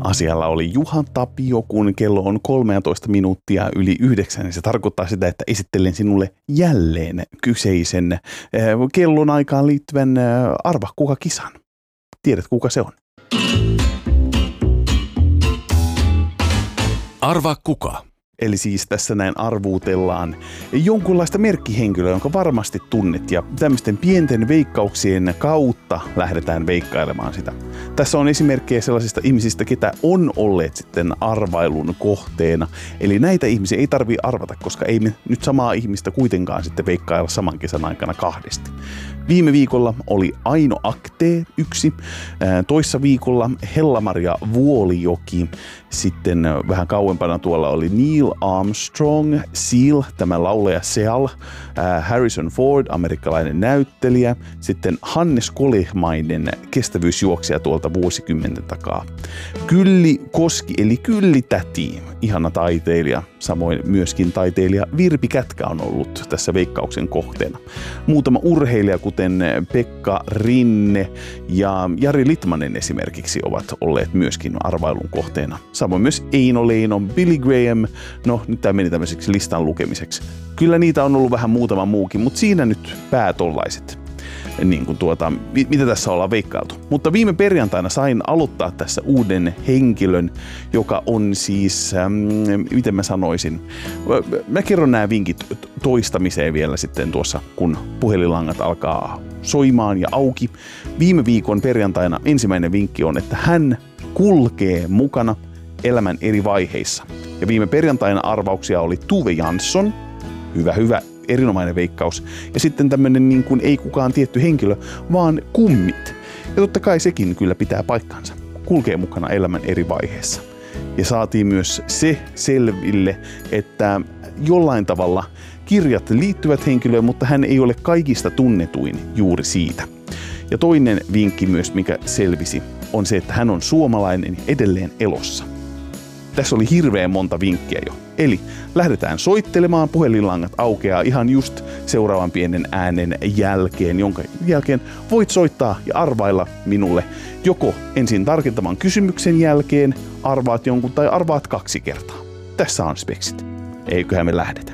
Asialla oli Juha Tapio, kun kello on 13 minuuttia yli 9. Niin se tarkoittaa sitä, että esittelen sinulle jälleen kyseisen kellon aikaan liittyvän Arva kuka kisan. Tiedät kuka se on? Arva kuka. Eli siis tässä näin arvuutellaan jonkunlaista merkkihenkilöä, jonka varmasti tunnet, ja tämmöisten pienten veikkauksien kautta lähdetään veikkailemaan sitä. Tässä on esimerkkejä sellaisista ihmisistä, ketä on olleet sitten arvailun kohteena. Eli näitä ihmisiä ei tarvitse arvata, koska ei me nyt samaa ihmistä kuitenkaan sitten veikkailla saman kesän aikana kahdesti. Viime viikolla oli Aino Aktee 1, toissa viikolla Hella-Maria Vuolijoki, sitten vähän kauempana tuolla oli Neil Armstrong, Seal, tämä laulaja Seal, Harrison Ford, amerikkalainen näyttelijä, sitten Hannes Kolehmainen, kestävyysjuoksija tuolta vuosikymmenten takaa. Kylli Koski, eli Kylli Täti, ihana taiteilija, samoin myöskin taiteilija Virpi Kätkä on ollut tässä veikkauksen kohteena. Muutama urheilija, kuten Pekka Rinne ja Jari Litmanen esimerkiksi, ovat olleet myöskin arvailun kohteena. Samoin myös Eino Leino, Billy Graham, no nyt tämä meni tämmöiseksi listan lukemiseksi. Kyllä niitä on ollut vähän muutama muukin, mutta siinä nyt päätollaiset, niin kuin mitä tässä ollaan veikkailtu. Mutta viime perjantaina sain aloittaa tässä uuden henkilön, joka on siis, miten mä sanoisin, mä kerron nämä vinkit toistamiseen vielä sitten tuossa, kun puhelinlangat alkaa soimaan ja auki. Viime viikon perjantaina ensimmäinen vinkki on, että hän kulkee mukana elämän eri vaiheissa. Ja viime perjantaina arvauksia oli Tuve Jansson, hyvä, erinomainen veikkaus. Ja sitten tämmönen niin kuin ei kukaan tietty henkilö, vaan kummit. Ja totta kai sekin kyllä pitää paikkansa. Kulkee mukana elämän eri vaiheessa. Ja saatiin myös se selville, että jollain tavalla kirjat liittyvät henkilöön, mutta hän ei ole kaikista tunnetuin juuri siitä. Ja toinen vinkki myös, mikä selvisi, on se, että hän on suomalainen edelleen elossa. Tässä oli hirveän monta vinkkiä jo. Eli lähdetään soittelemaan, puhelinlangat aukeaa ihan just seuraavan pienen äänen jälkeen, jonka jälkeen voit soittaa ja arvailla minulle joko ensin tarkentavan kysymyksen jälkeen arvaat jonkun tai arvaat 2 kertaa. Tässä on speksit. Eiköhän me lähdetä.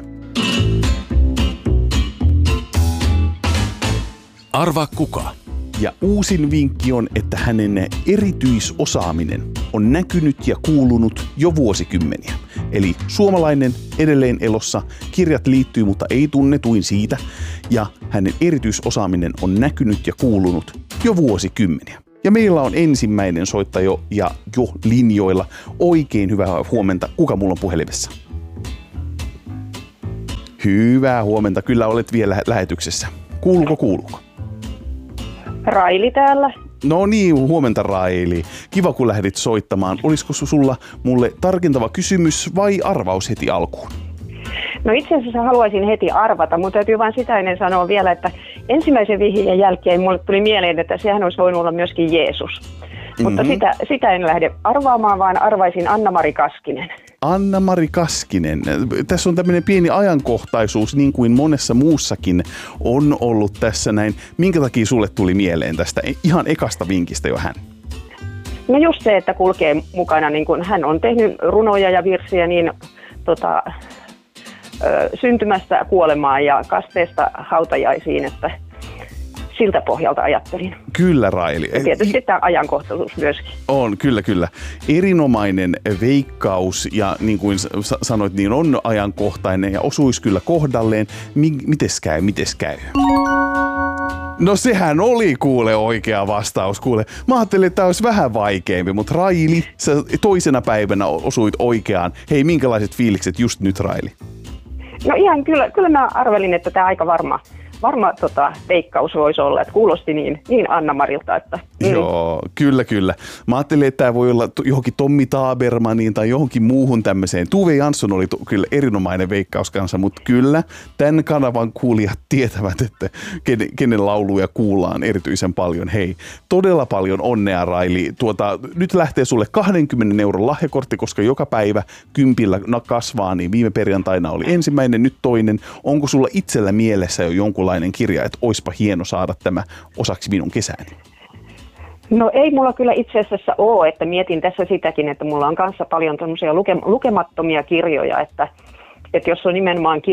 Arva kuka. Ja uusin vinkki on, että hänen erityisosaaminen on näkynyt ja kuulunut jo vuosikymmeniä. Eli suomalainen edelleen elossa, kirjat liittyy, mutta ei tunnetuin siitä. Ja hänen erityisosaaminen on näkynyt ja kuulunut jo vuosikymmeniä. Ja meillä on ensimmäinen soittaja ja jo linjoilla. Oikein hyvää huomenta. Kuka mulla on puhelimessa? Hyvää huomenta. Kyllä olet vielä lähetyksessä. Kuuluuko? Raili täällä. No niin, huomenta Raili. Kiva kun lähdit soittamaan. Olisiko sulla mulle tarkentava kysymys vai arvaus heti alkuun? No itse asiassa haluaisin heti arvata, mutta täytyy vain sitä ennen sanoa vielä, että ensimmäisen vihjeen jälkeen mulle tuli mieleen, että sehän olisi voinut olla myöskin Jeesus. Mutta sitä en lähde arvaamaan, vaan arvaisin Anna-Mari Kaskinen. Anna-Mari Kaskinen. Tässä on tämmöinen pieni ajankohtaisuus, niin kuin monessa muussakin on ollut tässä näin. Minkä takia sulle tuli mieleen tästä ihan ekasta vinkistä jo hän? No just se, että kulkee mukana, niin kuin hän on tehnyt runoja ja virsiä niin syntymästä kuolemaan ja kasteesta hautajaisiin, että siltä pohjalta ajattelin. Kyllä, Raili. Ja tietysti tämä ajankohtaisuus myöskin. On, kyllä. Erinomainen veikkaus ja niin kuin sanoit, niin on ajankohtainen ja osuisi kyllä kohdalleen. Mites käy? No sehän oli kuule oikea vastaus, kuule. Mä ajattelin, että tämä olisi vähän vaikeampi, mutta Raili, sä toisena päivänä osuit oikeaan. Hei, minkälaiset fiilikset just nyt, Raili? No ihan kyllä mä arvelin, että tämä aika varma veikkaus voisi olla, että kuulosti niin Anna-Marilta. Että, Joo, kyllä. Mä ajattelin, että tämä voi olla johonkin Tommi Tabermaniin tai johonkin muuhun tämmöiseen. Tuve Jansson oli kyllä erinomainen veikkaus kanssa, mutta kyllä tämän kanavan kuulijat tietävät, että kenen lauluja kuullaan erityisen paljon. Hei, todella paljon onnea, Raili. Nyt lähtee sulle 20 € lahjakortti, koska joka päivä 10 kasvaa, niin viime perjantaina oli ensimmäinen, nyt toinen. Onko sulla itsellä mielessä jo jonkunlainen kirja, että oispa hieno saada tämä osaksi minun kesääni? No ei mulla kyllä itse asiassa ole, että mietin tässä sitäkin, että mulla on kanssa paljon tämmöisiä lukemattomia kirjoja, että jos on nimenomaan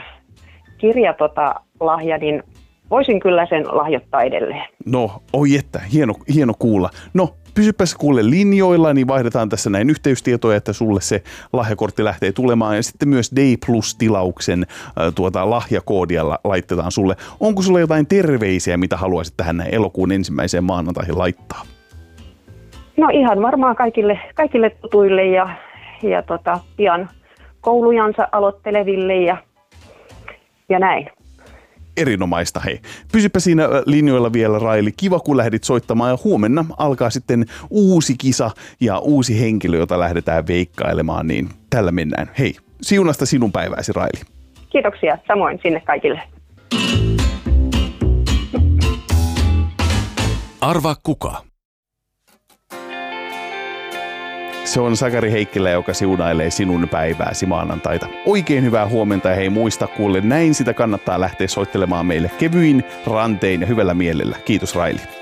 lahja, niin voisin kyllä sen lahjoittaa edelleen. No, oi että, hieno kuulla. No, pysypäs kuule linjoilla, niin vaihdetaan tässä näin yhteystietoja, että sulle se lahjakortti lähtee tulemaan. Ja sitten myös Day Plus-tilauksen lahjakoodia laitetaan sulle. Onko sulle jotain terveisiä, mitä haluaisit tähän näin elokuun 1. maanantaihin laittaa? No ihan varmaan kaikille tutuille ja pian koulujansa aloitteleville ja näin. Erinomaista, hei. Pysypä siinä linjoilla vielä, Raili. Kiva, kun lähdit soittamaan ja huomenna alkaa sitten uusi kisa ja uusi henkilö, jota lähdetään veikkailemaan, niin tällä mennään. Hei, siunasta sinun päivääsi, Raili. Kiitoksia, samoin sinne kaikille. Arvaa kuka. Se on Sakari Heikkilä, joka siunailee sinun päivääsi maanantaita. Oikein hyvää huomenta ja hei muista kuule, näin sitä kannattaa lähteä soittelemaan meille kevyin, rantein ja hyvällä mielellä. Kiitos Raili.